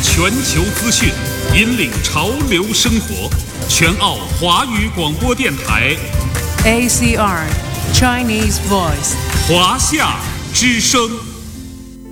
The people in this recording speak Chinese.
全球资讯，引领潮流生活。全澳华语广播电台 ACR Chinese Voice 华夏之声。